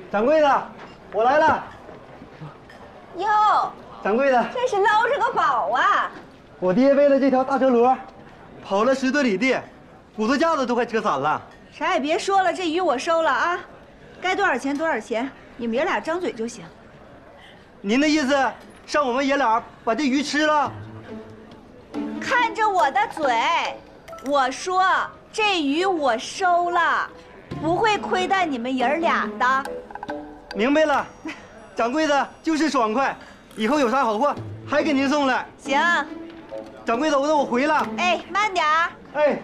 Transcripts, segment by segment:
掌柜的，我来了。 哟， 掌柜的， 这是捞着个宝啊！ 我爹为了这条大车螺，跑了10多里地，骨头架子都快扯散了。 啥也别说了，这鱼我收了啊，该多少钱多少钱，你们爷俩张嘴就行。 您的意思，让我们爷俩把这鱼吃了？ 看着我的嘴，我说这鱼我收了，不会亏待你们爷俩的。 明白了，掌柜的就是爽快，以后有啥好货还给您送来。 行， 掌柜的，我回了。 哎，慢点儿。 哎，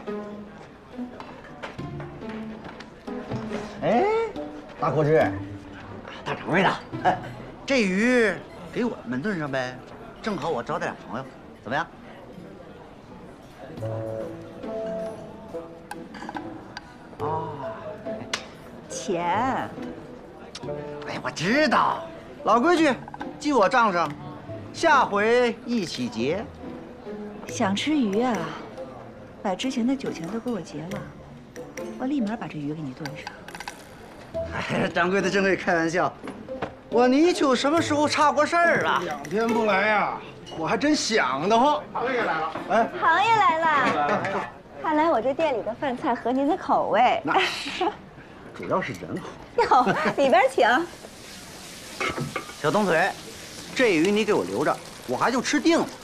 哎，大伙子，大掌柜的，哎，这鱼给我们炖上呗，正好我招待俩朋友，怎么样？哦， 钱， 哎，我知道，老规矩，记我账上，下回一起结。 想吃鱼啊？把之前的酒钱都给我结了，我立马把这鱼给你炖上。 哎，掌柜的真会开玩笑，我泥鳅什么时候差过事儿了 2天不来呀，我还真想得慌。行业来了，哎， 行业来了，看来我这店里的饭菜合您的口味。 那主要是人好。 哟，里边请。 小东腿，这鱼你给我留着，我还就吃定了。